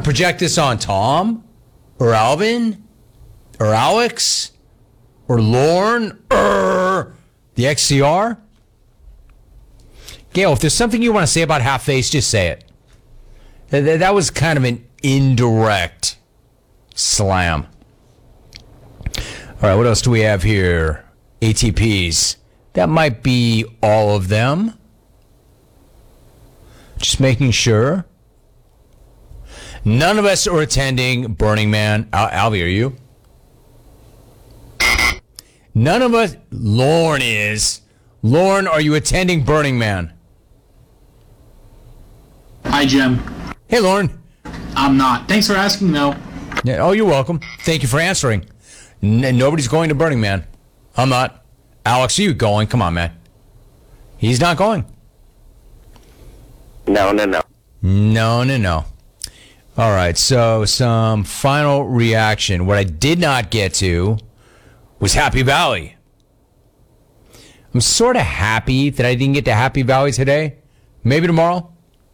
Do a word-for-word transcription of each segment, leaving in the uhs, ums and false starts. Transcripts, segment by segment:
want to project this on Tom? Or Alvin? Or Alex? Or Lorne? Or the X C R? Gail, if there's something you want to say about Half-Face, just say it. That was kind of an indirect slam. All right, what else do we have here? A T Ps. That might be all of them. Just making sure. None of us are attending Burning Man. Al- Alvy, are you? None of us. Lorne is. Lorne, are you attending Burning Man? Hi, Jim. Hey, Lorne. I'm not. Thanks for asking, though. Yeah, oh, you're welcome. Thank you for answering. N- nobody's going to Burning Man. I'm not. Alex, are you going? Come on, man. He's not going. No, no, no. No, no, no. All right, so some final reaction. What I did not get to was Happy Valley. I'm sort of happy that I didn't get to Happy Valley today. Maybe tomorrow.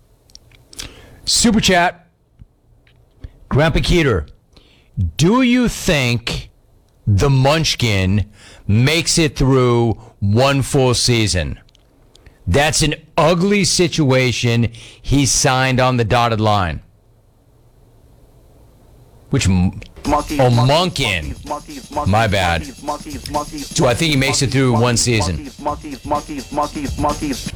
Super chat. Grandpa Keeter, do you think the Munchkin makes it through one full season? That's an ugly situation. He signed on the dotted line. Which, monkeys, oh, Monkin. Monkeys, monkeys, My bad. Monkeys, monkeys, monkeys, Do I think he makes it through one season? Monkeys, monkeys, monkeys, monkeys.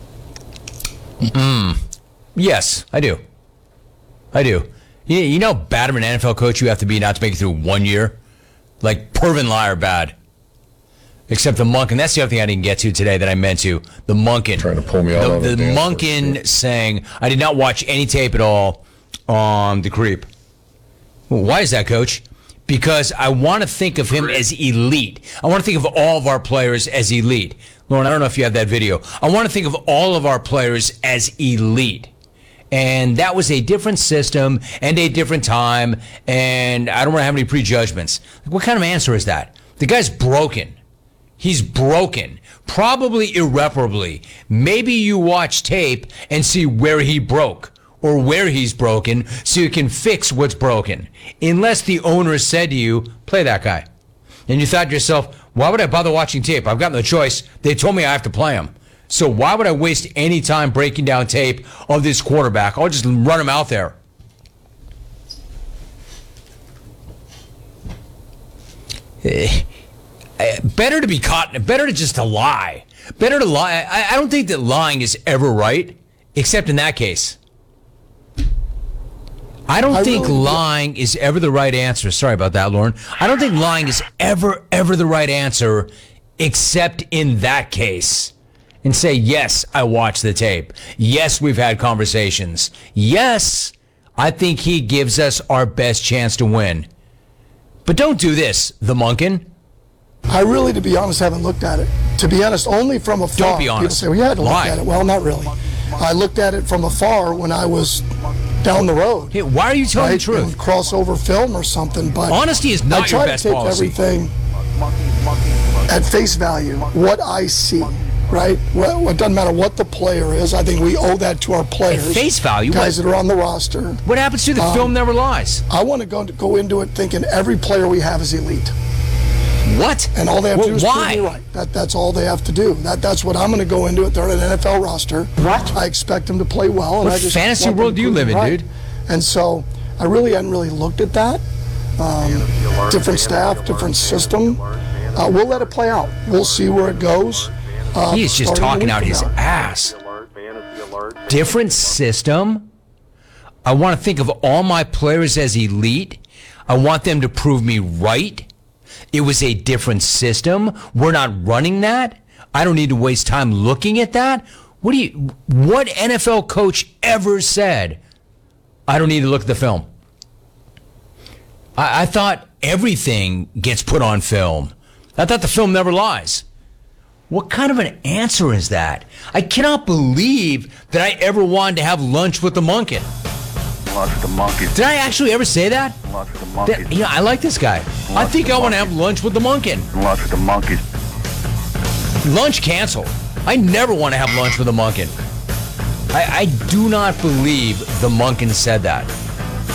Mm. Yes, I do. I do. You, you know how bad of an N F L coach you have to be not to make it through one year? Like Pervin Liar bad. Except the Monkin. That's the other thing I didn't get to today that I meant to. The Monkin. Trying to pull me out The, the Monkin saying, I did not watch any tape at all on The Creep. Well, why is that, Coach? Because I want to think of him as elite. I want to think of all of our players as elite. Lauren, I don't know if you have that video. I want to think of all of our players as elite. And that was a different system and a different time, and I don't want to have any prejudgments. What kind of answer is that? The guy's broken. He's broken. Probably irreparably. Maybe you watch tape and see where he broke or where he's broken so you can fix what's broken. Unless the owner said to you, play that guy. And you thought to yourself, why would I bother watching tape? I've got no choice. They told me I have to play him. So why would I waste any time breaking down tape of this quarterback? I'll just run him out there. Better to be caught, better to just to lie. Better to lie. I, I don't think that lying is ever right, except in that case. I don't I think really lying do. is ever the right answer. Sorry about that, Lauren. I don't think lying is ever, ever the right answer, except in that case. And say, yes, I watched the tape. Yes, we've had conversations. Yes, I think he gives us our best chance to win. But don't do this, the Monkin. I really, to be honest, haven't looked at it. To be honest, only from afar. Don't be honest. People say, well, you had to Lie. look at it. Well, not really. I looked at it from afar when I was down the road. Hey, why are you telling right? the truth? In crossover film or something. But honesty is not your best policy. I try to take everything at face value, what I see. Right? Well, it doesn't matter what the player is. I think we owe that to our players. At face value? Guys what, that are on the roster. What happens to the um, film never lies? I want to go, go into it thinking every player we have is elite. What? And all they have well, to do is why? prove me right. That, that's all they have to do. That, that's what I'm going to go into it. They're on an N F L roster. What? I expect them to play well. And what I just fantasy world do you live in, right. dude? And so I really hadn't really looked at that. Um, different staff, different system. Uh, we'll let it play out. We'll see where it goes. Uh, he is just talking out his ass. Different system. I want to think of all my players as elite. I want them to prove me right. It was a different system. We're not running that. I don't need to waste time looking at that. What do you? What N F L coach ever said, I don't need to look at the film? I, I thought everything gets put on film. I thought the film never lies. What kind of an answer is that? I cannot believe that I ever wanted to have lunch with the Monkin. Lunch with the monkeys. Did I actually ever say that? Lunch with the monkeys. That, yeah, I like this guy. Lunch I think I want to monkeys. have lunch with the Monkin. Lunch with the monkeys. Lunch canceled. I never want to have lunch with the Monkin. I, I do not believe the Monkin said that.